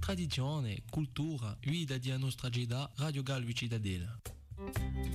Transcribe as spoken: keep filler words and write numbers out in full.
tradizione, cultura, guida di nostra città, Radio Galvi Cittadella.